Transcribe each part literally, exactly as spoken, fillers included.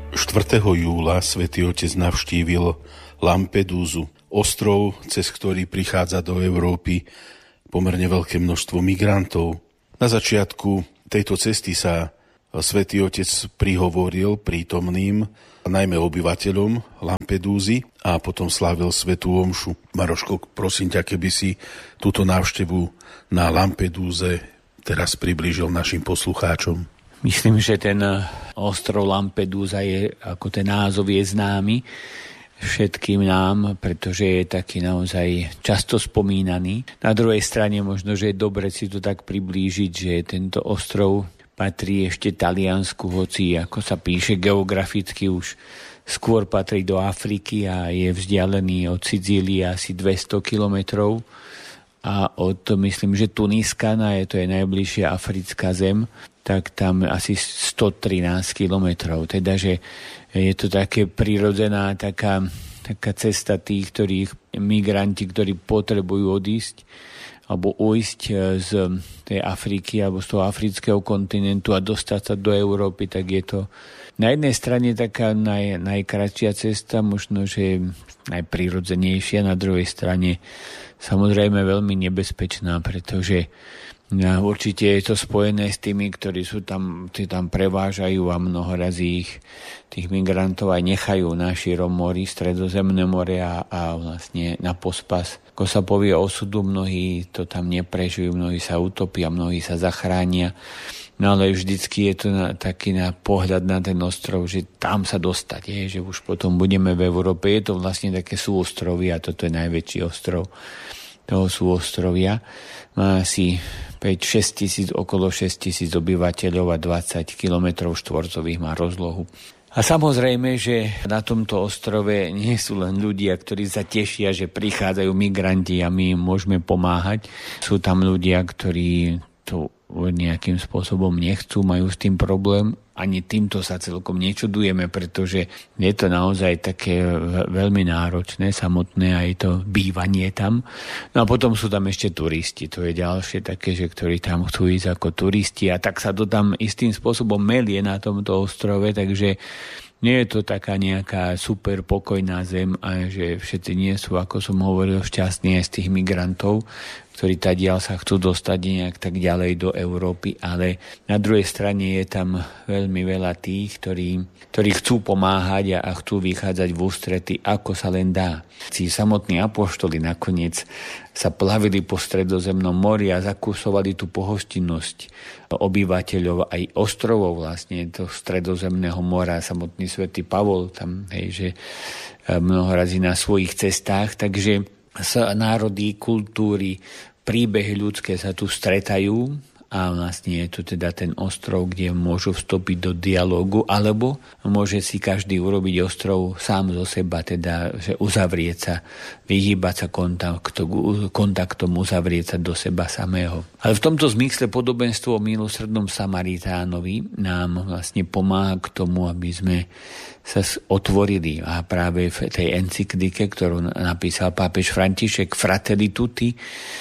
štvrtého júla Svätý Otec navštívil Lampedúzu, ostrov, cez ktorý prichádza do Európy pomerne veľké množstvo migrantov. Na začiatku tejto cesty sa Svätý Otec prihovoril prítomným, najmä obyvateľom Lampedúzy, a potom slávil svätú omšu. Maroško, prosím ťa, keby si túto návštevu na Lampedúze teraz priblížil našim poslucháčom. Myslím, že ten ostrov Lampedusa je, ako ten názov je známy všetkým nám, pretože je taký naozaj často spomínaný. Na druhej strane možno, že je dobre si to tak priblížiť, že tento ostrov patrí ešte Taliansku, hoci ako sa píše geograficky už skôr patrí do Afriky a je vzdialený od Sicílie asi dvesto kilometrov. A od, myslím, že Tuniskana, je to je najbližšia africká zem, tak tam asi stotrinásť kilometrov. Teda, že je to také prirodzená taká, taká cesta tých, ktorých migranti, ktorí potrebujú odísť alebo ujsť z tej Afriky alebo z toho afrického kontinentu a dostať sa do Európy, tak je to na jednej strane taká naj, najkratšia cesta, možno, že najprirodzenejšia, na druhej strane samozrejme veľmi nebezpečná, pretože určite je to spojené s tými, ktorí sú tam, tí tam prevážajú a mnoho razy ich, tých migrantov aj nechajú na širom mori, Stredozemné more a, a vlastne na pospas. Ako sa povie osudu, mnohí to tam neprežijú, mnohí sa utopia, mnohí sa zachránia. No ale vždycky je to na, taký na pohľad na ten ostrov, že tam sa dostať, je, že už potom budeme v Európe. Je to vlastne také súostrovy a toto je najväčší ostrov. Toho sú ostrovia. Má asi päť šesť tisíc, okolo šesť tisíc obyvateľov a dvadsať kilometrov štvorcových má rozlohu. A samozrejme, že na tomto ostrove nie sú len ľudia, ktorí sa tešia, že prichádzajú migranti a my im môžeme pomáhať. Sú tam ľudia, ktorí to nejakým spôsobom nechcú, majú s tým problém. Ani týmto sa celkom nečudujeme, pretože je to naozaj také veľmi náročné, samotné aj to bývanie tam. No a potom sú tam ešte turisti, to je ďalšie také, že ktorí tam chcú ísť ako turisti a tak sa to tam istým spôsobom melie na tomto ostrove, takže nie je to taká nejaká super pokojná zem a že všetci nie sú, ako som hovoril, šťastní z tých migrantov, ktorí tadiaľ sa chcú dostať nejak tak ďalej do Európy, ale na druhej strane je tam veľmi veľa tých, ktorí, ktorí chcú pomáhať a, a chcú vychádzať v ústrety, ako sa len dá. Tí samotní apoštoli nakoniec sa plavili po Stredozemnom mori a zakúsovali tú pohostinnosť obyvateľov aj ostrovov vlastne do Stredozemného mora. Samotný svätý Pavol tam, hej, že mnoho razy na svojich cestách, takže sa národy, kultúry, príbehy ľudské sa tu stretajú a vlastne je to teda ten ostrov, kde môžu vstúpiť do dialógu, alebo môže si každý urobiť ostrov sám zo seba, teda že uzavrieť sa, vyhýbať sa kontaktom, kontaktom, uzavrieť sa do seba samého. Ale v tomto zmysle podobenstvo o milosrdnom Samaritánovi nám vlastne pomáha k tomu, aby sme sa otvorili a práve v tej encyklike, ktorú napísal pápež František Fratelli Tutti,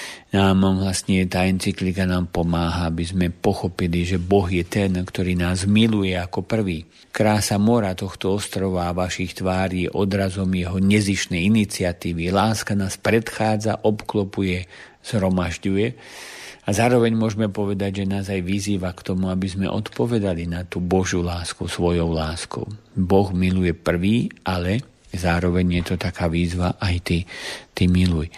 nám vlastne tá encyklika nám pomáha, aby sme pochopili, že Boh je ten, ktorý nás miluje ako prvý. Krása mora tohto ostrova a vašich tvári je odrazom jeho nezištnej iniciatívy. Láska nás predchádza, obklopuje, zhromažďuje. A zároveň môžeme povedať, že nás aj vyzýva k tomu, aby sme odpovedali na tú Božiu lásku svojou láskou. Boh miluje prvý, ale zároveň je to taká výzva aj ty, ty miluj.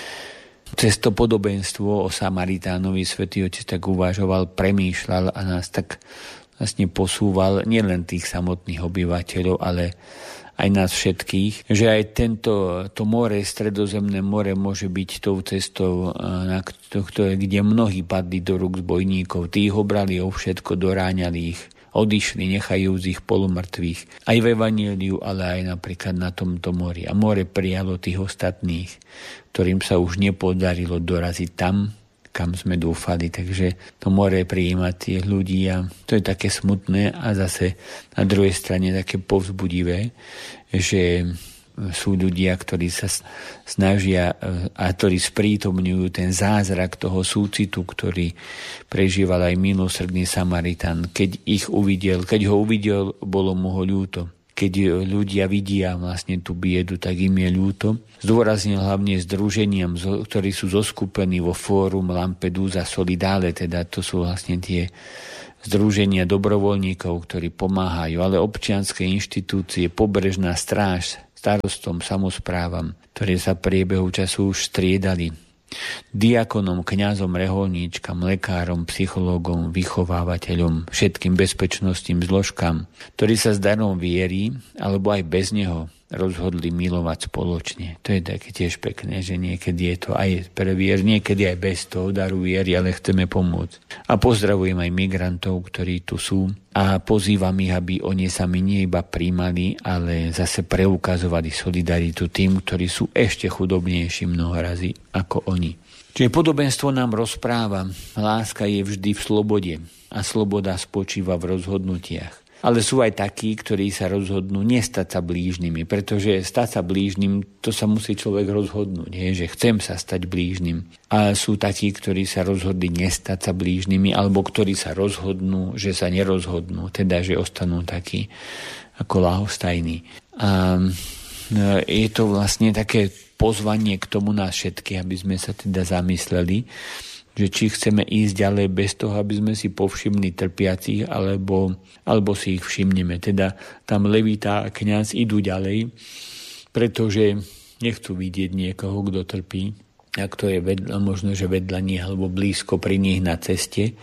Cez to podobenstvo o Samaritánovi Svätý Otec tak uvažoval, premýšľal a nás tak vlastne posúval nielen tých samotných obyvateľov, ale aj nás všetkých, že aj tento to more, Stredozemné more, môže byť tou cestou, na to, kde mnohí padli do rúk zbojníkov. Tí ich obrali o všetko, doráňali ich, odišli, nechajúc ich polomrtvých. Aj v evanjeliu, ale aj napríklad na tomto mori. A more prijalo tých ostatných, ktorým sa už nepodarilo doraziť tam, kam sme dúfali. Takže to more prijíma tých ľudí a to je také smutné a zase na druhej strane také povzbudivé, že sú ľudia, ktorí sa snažia a ktorí sprítomňujú ten zázrak toho súcitu, ktorý prežíval aj milosrdný Samaritán. Keď ich uvidel, keď ho uvidel, bolo mu ho ľúto. keď ľudia vidia vlastne tú biedu, tak im je ľúto. Zdôraznil hlavne združeniam, ktorí sú zoskupení vo fórum Lampedusa Solidale, teda to sú vlastne tie združenia dobrovoľníkov, ktorí pomáhajú, ale občianske inštitúcie, pobrežná stráž, starostom, samosprávam, ktoré sa v priebehu času už striedali. Diakonom, kňazom, reholníčkam, lekárom, psychológom, vychovávateľom, všetkým bezpečnostným zložkám, ktorí sa s darom viery, alebo aj bez neho, rozhodli milovať spoločne. To je také tiež pekné, že niekedy je to aj pre vier, niekedy aj bez toho daru viery, ale chceme pomôcť. A pozdravujem aj migrantov, ktorí tu sú a pozývam ich, aby oni sami nie iba príjmali, ale zase preukazovali solidaritu tým, ktorí sú ešte chudobnejší mnoho razy ako oni. Čiže podobenstvo nám rozpráva, láska je vždy v slobode a sloboda spočíva v rozhodnutiach. Ale sú aj takí, ktorí sa rozhodnú nestať sa blížnymi, pretože stať sa blížnym, to sa musí človek rozhodnúť, je, že chcem sa stať blížnym. A sú takí, ktorí sa rozhodli nestať sa blížnymi, alebo ktorí sa rozhodnú, že sa nerozhodnú, teda že ostanú takí ako ľahostajní. A je to vlastne také pozvanie k tomu nás všetkých, aby sme sa teda zamysleli, že či chceme ísť ďalej bez toho, aby sme si povšimli trpiacich, alebo, alebo si ich všimneme. Teda tam levita a kňaz idú ďalej, pretože nechcú vidieť niekoho, kto trpí, ak to je vedľa, možno, že vedľa nich, alebo blízko pri nich na ceste,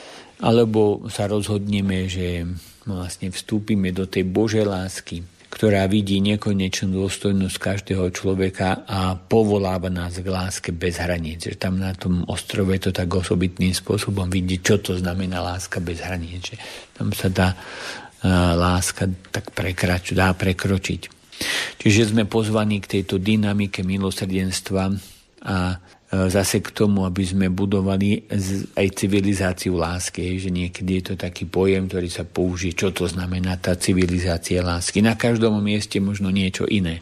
alebo sa rozhodneme, že vlastne vstúpime do tej Božej lásky, ktorá vidí nekonečnú dôstojnosť každého človeka a povoláva nás k láske bez hraníc. Že tam na tom ostrove to tak osobitným spôsobom vidí, čo to znamená láska bez hraníc. Že tam sa dá uh, láska tak prekrač, dá prekročiť. Čiže sme pozvaní k tejto dynamike milosrdenstva a zase k tomu, aby sme budovali aj civilizáciu lásky, že niekedy je to taký pojem, ktorý sa použije, čo to znamená tá civilizácia lásky. Na každom mieste možno niečo iné.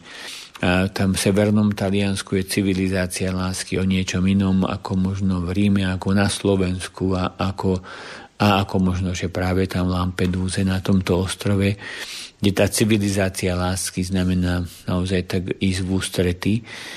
A tam v severnom Taliansku je civilizácia lásky o niečom inom, ako možno v Ríme, ako na Slovensku a ako, a ako možno, že práve tam v Lampedúze, na tomto ostrove, kde tá civilizácia lásky znamená naozaj tak ísť v ústrety.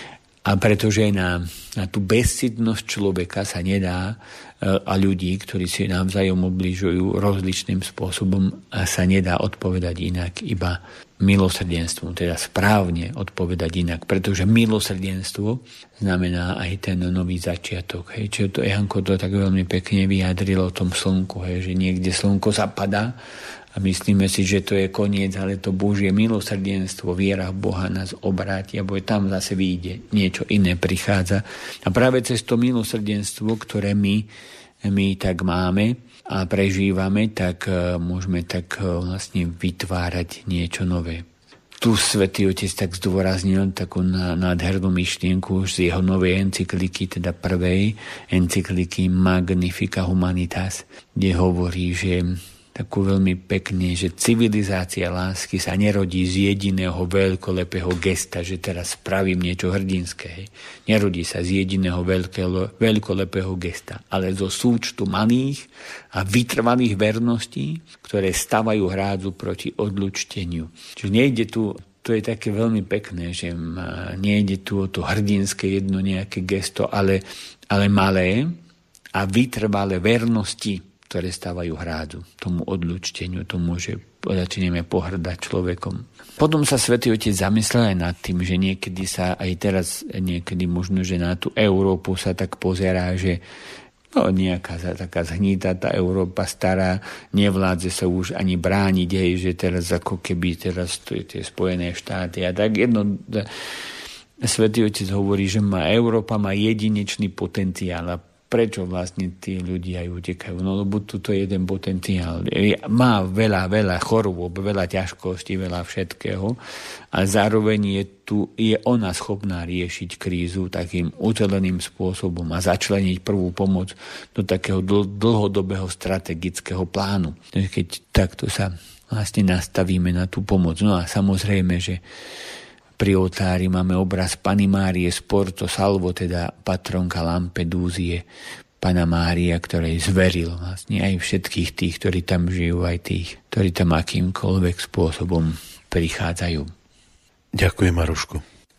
A pretože na, na tú bezcitnosť človeka sa nedá a ľudí, ktorí si navzájom obližujú rozličným spôsobom, a sa nedá odpovedať inak, iba milosrdenstvom, teda správne odpovedať inak, pretože milosrdenstvo znamená aj ten nový začiatok. Hej. Čiže to Janko to tak veľmi pekne vyjadrilo o tom slnku, hej, že niekde slnko zapadá a myslíme si, že to je koniec, ale to Božie milosrdenstvo, viera v Boha nás obráti, alebo tam zase vyjde, niečo iné prichádza. A práve cez to milosrdenstvo, ktoré my, my tak máme a prežívame, tak môžeme tak vlastne vytvárať niečo nové. Tu Svätý Otec tak zdôraznil takú nádhernú myšlienku z jeho novej encykliky, teda prvej encykliky Magnifica Humanitas, kde hovorí, že takú veľmi pekne, že civilizácia lásky sa nerodí z jediného veľkolepého gesta, že teraz spravím niečo hrdinské. Hej. Nerodí sa z jediného veľkého, veľkolepého gesta, ale zo súčtu malých a vytrvalých verností, ktoré stavajú hrádzu proti odlučteniu. Čiže nejde tu, to je také veľmi pekné, že nejde tu o to hrdinské jedno nejaké gesto, ale, ale malé a vytrvalé vernosti, ktoré stávajú hrádzu tomu odlučteniu, tomu, že začneme pohrdať človekom. Potom sa Svätý Otec zamyslel aj nad tým, že niekedy sa aj teraz, niekedy možno, že na tú Európu sa tak pozerá, že no, nejaká taká zhnítá tá Európa stará, nevládze sa už ani brániť, hej, že teraz ako keby teraz to je tie Spojené štáty a tak jedno. Svätý Otec hovorí, že má Európa má jedinečný potenciál. A prečo vlastne tí ľudia aj utekajú? No lebo tuto je jeden potenciál. Má veľa, veľa chorôb, veľa ťažkostí, veľa všetkého a zároveň je tu, je ona schopná riešiť krízu takým uceleným spôsobom a začleniť prvú pomoc do takého dlhodobého strategického plánu. Keď takto sa vlastne nastavíme na tú pomoc. No a samozrejme, že pri oltári máme obraz Panny Márie z Porto Salvo, teda patronka Lampedúzie, Panna Mária, ktorej zveril vlastne aj všetkých tých, ktorí tam žijú, aj tých, ktorí tam akýmkoľvek spôsobom prichádzajú. Ďakujem, Marošku.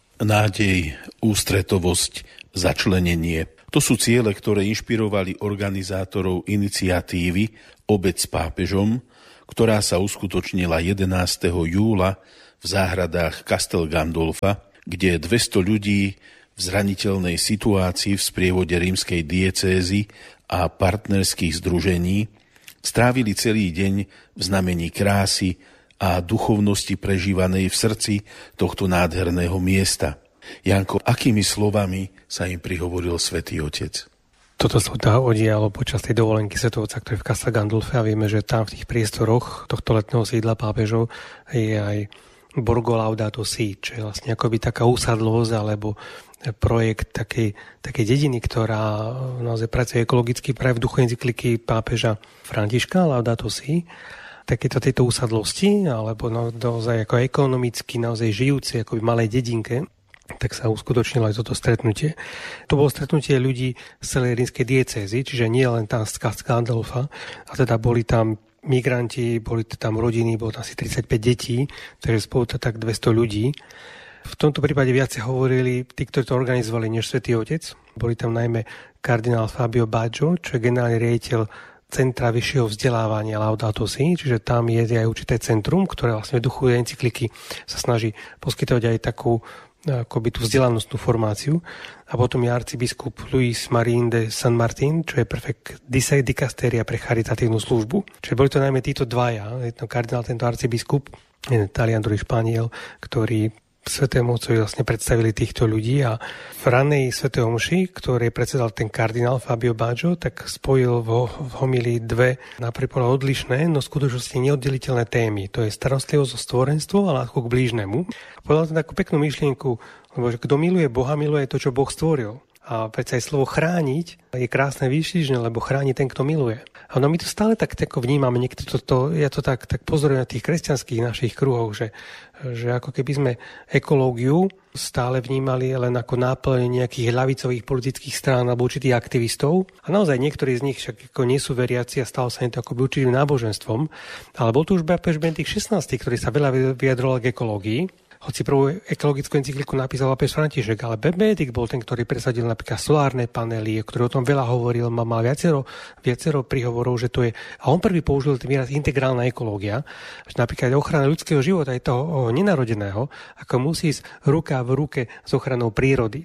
Nádej, ústretovosť, začlenenie. To sú ciele, ktoré inšpirovali organizátorov iniciatívy Obeť s pápežom, ktorá sa uskutočnila jedenásteho júla v záhradách Castel Gandolfa, kde dvesto ľudí v zraniteľnej situácii v sprievode rímskej diecézy a partnerských združení strávili celý deň v znamení krásy a duchovnosti prežívanej v srdci tohto nádherného miesta. Janko, akými slovami sa im prihovoril Svätý Otec? Toto sa teda odialo počas tej dovolenky Svätého Otca, ktorý v Castel Gandolfe, a vieme, že tam v tých priestoroch tohto letného sídla pápežov je aj Borgo Laudato Si, čo je vlastne akoby taká úsadlosť alebo projekt takej, takej dediny, ktorá naozaj pracuje ekologicky práve v duchu encykliky pápeža Františka Laudato Si. Takéto tejto úsadlosti, alebo naozaj ako ekonomicky naozaj žijúci ako v malej dedinke, tak sa uskutočnilo aj toto stretnutie. To bolo stretnutie ľudí z celej rímskej diecézy, čiže nie len tam z Castel Gandolfa, a teda boli tam migranti, boli tam rodiny, bolo tam asi tridsaťpäť detí, takže spolu to tak dvesto ľudí. V tomto prípade viacej hovorili tí, ktorí to organizovali, než Svätý Otec. Boli tam najmä kardinál Fabio Baggio, čo je generálny riaditeľ Centra vyššieho vzdelávania Laudato Si, čiže tam je aj určité centrum, ktoré vlastne v duchu encykliky sa snaží poskytovať aj takú akoby tú vzdelanostnú formáciu. A potom je arcibiskup Luis Marín de San Martín, čo je prefekt dikasteria pre charitatívnu službu. Čiže boli to najmä títo dvaja, jedno kardinál, tento arcibiskup, jeden Talian, druhý Španiel, ktorí Svätému Otcovi vlastne predstavili týchto ľudí, a v ranej svätej omši, ktorej predsedal ten kardinál Fabio Baggio, tak spojil vo, v homílii dve napríklad odlišné, no skutočnosti neoddeliteľné témy. To je starostlivosť o stvorenstvo a lásku k blížnemu. Povedal tam takú peknú myšlienku, lebo že kto miluje Boha, miluje to, čo Boh stvoril. A predsa aj slovo chrániť je krásne výšižné, lebo chráni ten, kto miluje. A no my to stále tak tako vnímame, niekto to, to, ja to tak, tak pozorujem na tých kresťanských našich kruhoch, že, že ako keby sme ekológiu stále vnímali len ako náplň nejakých ľavicových politických strán alebo určitých aktivistov. A naozaj niektorí z nich však ako nie sú veriaci a stalo sa im to ako určitým náboženstvom. Ale bol tu už pápež Benedikt šestnásty, ktorý sa veľa vyjadroval k ekológii. Hoci prvú ekologickú encykliku napísal pápež František, ale Benedikt bol ten, ktorý presadil napríklad solárne panely, ktorý o tom veľa hovoril, mal viacero, viacero príhovorov, že to je, a on prvý použil ten výraz integrálna ekológia, že napríklad ochrana ľudského života aj toho nenarodeného, ako musí ísť ruka v ruke s ochranou prírody.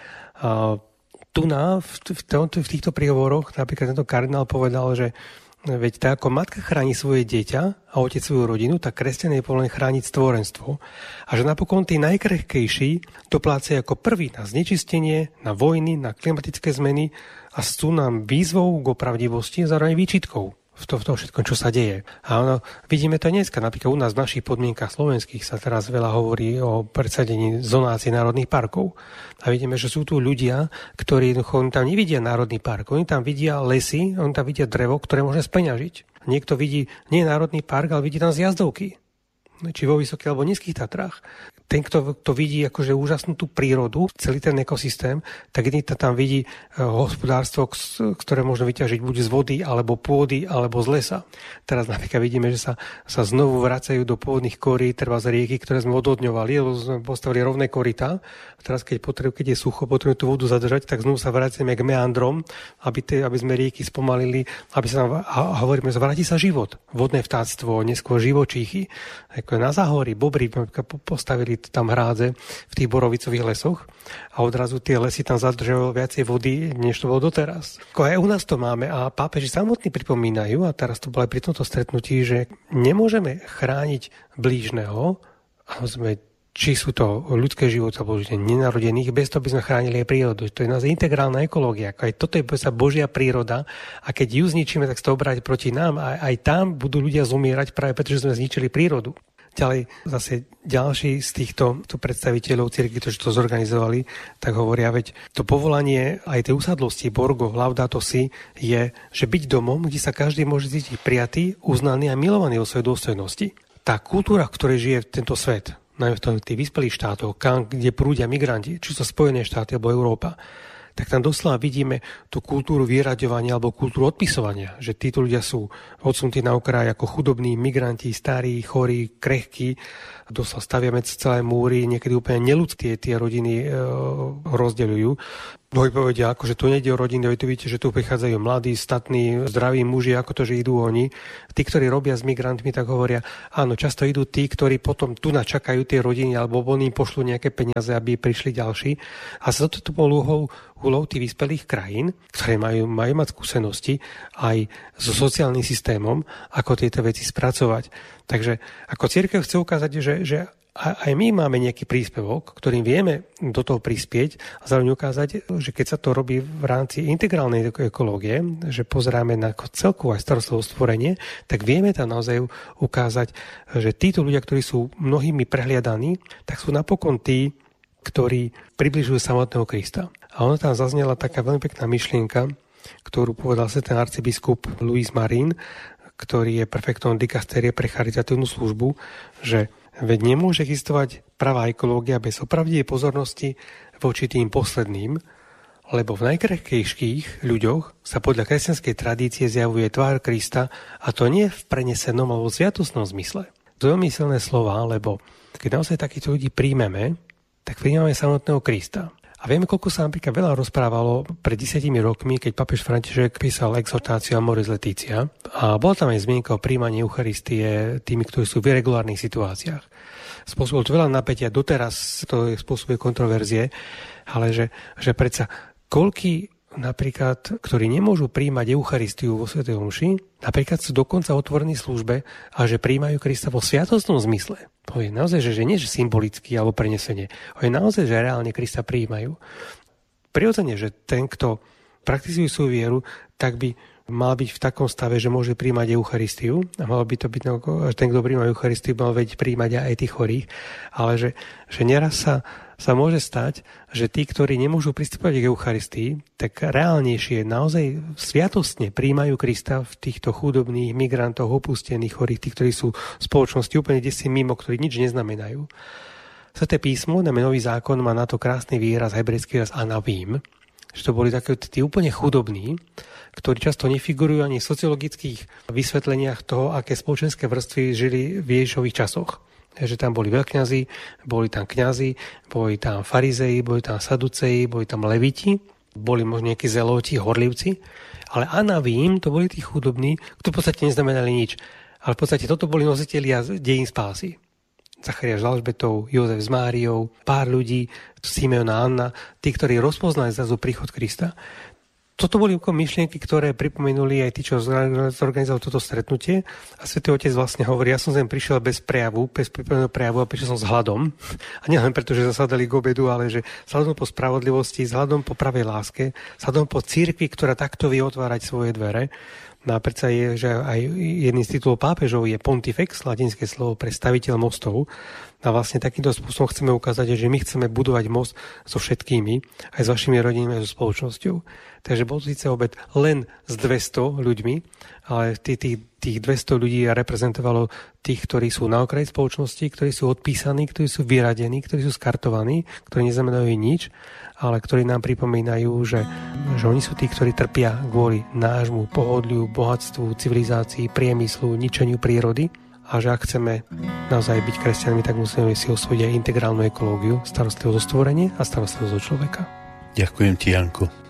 A tu na, v, v, v týchto príhovoroch napríklad tento kardinál povedal, že veď tak ako matka chráni svoje dieťa a otec svoju rodinu, tak kresťan je povolený chrániť stvorenstvo. A že napokon tí najkrehkejší doplácajú ako prvý na znečistenie, na vojny, na klimatické zmeny a sú nám výzvou k opravdivosti a zároveň výčitkou v tom to všetkom, čo sa deje. A ono, vidíme to dneska, napríklad u nás v našich podmienkach slovenských sa teraz veľa hovorí o predsadení zonácie národných parkov. A vidíme, že sú tu ľudia, ktorí oni tam nevidia národný park, oni tam vidia lesy, oni tam vidia drevo, ktoré môže speňažiť. Niekto vidí nie národný park, ale vidí tam zjazdovky. Či vo Vysokých alebo Nízkych Tatrách. Ten, kto to vidí akože úžasnú tú prírodu, celý ten ekosystém, tak jedný tam vidí hospodárstvo, ktoré môžeme vyťažiť buď z vody, alebo pôdy, alebo z lesa. Teraz napríklad vidíme, že sa, sa znovu vracajú do pôvodných korí, treba z rieky, ktoré sme ododňovali, lebo sme postavili rovné korytá. A teraz, keď, potrebu, keď je sucho, potrebujeme tú vodu zadržať, tak znovu sa vraciame k meandrom, aby, te, aby sme rieky spomalili, aby sa nám, a hovoríme, že vráti sa život. Vodné vtáctvo, neskôr živočíchy. Ako na Záhorí, bobry postavili tam hrádze v tých borovicových lesoch a odrazu tie lesy tam zadržovali viacej vody, než to bolo doteraz. Aj u nás to máme a pápeži samotní pripomínajú, a teraz to bolo aj pri tomto stretnutí, že nemôžeme chrániť blížneho, a sme, či sú to ľudské životy alebo nenarodených, bez toho by sme chránili aj prírodu. To je naozaj integrálna ekológia. Aj toto je sa Božia príroda a keď ju zničíme, tak sa to obráti proti nám a aj tam budú ľudia zomierať práve preto, že sme zničili prírodu. Ďalej zase ďalší z týchto predstaviteľov cirkvi, ktorí to zorganizovali, tak hovoria, veď to povolanie aj tej usadlosti Borgo Laudato Si je, že byť domom, kde sa každý môže cítiť prijatý, uznaný a milovaný o svojej dôstojnosti. Tá kultúra, v ktorej žije tento svet, najmä v tých vyspelých štátoch, kde prúdia migranti, či to Spojené štáty alebo Európa, tak tam doslova vidíme tú kultúru vyraďovania alebo kultúru odpisovania, že títo ľudia sú odsunutí na okraj ako chudobní migranti, starí, chorí, krehkí, doslova staviame celé múry, niekedy úplne neľudské tie rodiny e, rozdeľujú. Mnohí povedia, ako, že tu nejde o rodiny, veď tu vidíte, že tu prichádzajú mladí, statní, zdraví muži, ako to, že idú oni. Tí, ktorí robia s migrantmi, tak hovoria, áno, často idú tí, ktorí potom tu načakajú tie rodiny, alebo oni im pošlú nejaké peniaze, aby prišli ďalší. A za toto bol úlohou, úlohou tých vyspelých krajín, ktoré majú, majú mať skúsenosti aj so sociálnym systémom, ako tieto veci spracovať. Takže ako cirkev chce ukázať, že, že a aj my máme nejaký príspevok, ktorým vieme do toho prispieť a zároveň ukázať, že keď sa to robí v rámci integrálnej ekológie, že pozeráme na celkovú aj starostlivosť stvorenie, tak vieme tam naozaj ukázať, že títo ľudia, ktorí sú mnohými prehliadaní, tak sú napokon tí, ktorí približujú samotného Krista. A ona tam zaznela taká veľmi pekná myšlienka, ktorú povedal sa ten arcibiskup Louis Marin, ktorý je prefektom dikastérie pre charitatívnu službu, že veď nemôže existovať pravá ekológia bez opravdivej pozornosti voči tým posledným, lebo v najkrehkejších ľuďoch sa podľa kresťanskej tradície zjavuje tvár Krista a to nie v prenesenom alebo sviatostnom zmysle. To je veľmi silné slova, lebo keď naozaj takýchto ľudí príjmeme, tak príjmeme samotného Krista. A vieme, koľko sa napríklad veľa rozprávalo pred desiatimi rokmi, keď pápež František písal exhortáciu Amoris Laetitia. A bola tam aj zmienka o príjmaní Eucharistie tými, ktorí sú v irregulárnych situáciách. Spôsobilo to veľa napätia, doteraz to spôsobuje kontroverzie, ale že, že predsa koľký napríklad, ktorí nemôžu príjmať Eucharistiu vo svätej omši, napríklad sú dokonca otvorení službe a že príjmajú Krista vo sviatostnom zmysle. To je naozaj, že, že nie že symbolicky alebo prenesenie. To je naozaj, že reálne Krista príjmajú. Prirodzene, že ten, kto praktizuje svoju vieru, tak by mal byť v takom stave, že môže príjmať Eucharistiu a mal by to byť, že ten, kto príjma Eucharistiu, mal veď príjmať aj tých chorých, ale že, že neraz sa, sa môže stať, že tí, ktorí nemôžu pristúpať k Eucharistii, tak reálnejšie, naozaj sviatostne príjmajú Krista v týchto chudobných migrantoch, opustených chorých, tí, ktorí sú v spoločnosti úplne desí mimo, ktorí nič neznamenajú. Sväté písmo, najmä Nový zákon, má na to krásny výraz, hebrejský výraz anavím, že to boli také tí úplne chudobní, ktorí často nefigurujú ani v sociologických vysvetleniach toho, aké spoločenské vrstvy žili v Ježišových časoch. Že tam boli veľkňazi, boli tam kňazi, boli tam farizei, boli tam saduceji, boli tam leviti, boli možno nejakí zeloti, horlivci, ale anavím, to boli tí chudobní, ktorí v podstate neznamenali nič. Ale v podstate toto boli nositelia dejín spásy. Zachariáš s Alžbetou, Jozef s Máriou, pár ľudí, Simeon a Anna, tí, ktorí rozpoznali zrazu príchod Krista. Toto boli myšlienky, ktoré pripomenuli aj tí, čo zorganizovali toto stretnutie. A Svätý Otec vlastne hovorí, ja som sem prišiel bez prejavu, bez pripraveného prejavu a prišiel som s hladom. A nielen preto, že zasadali k obedu, ale že s hladom po spravodlivosti, s hladom po pravej láske, s hladom po cirkvi, ktorá takto vie otvárať svoje dvere. No a predsa je, že aj jedným z titulov pápežov je pontifex, latinské slovo pre staviteľ mostov. A vlastne takýmto spôsobom chceme ukázať, že my chceme budovať most so všetkými, aj s vašimi rodinami, aj so spoločnosťou. Takže bol síce obed len s dvesto ľuďmi, ale tých, tých, tých dvesto ľudí reprezentovalo tých, ktorí sú na okraji spoločnosti, ktorí sú odpísaní, ktorí sú vyradení, ktorí sú skartovaní, ktorí neznamenajú nič, ale ktorí nám pripomínajú, že, že oni sú tí, ktorí trpia kvôli nášmu pohodliu, bohatstvu, civilizácii, priemyslu, ničeniu prírody. A že ak chceme naozaj byť kresťanmi, tak musíme si osvojiť aj integrálnu ekológiu, starostlivosť o stvorenie a starostlivosť o človeka. Ďakujem ti, Janko.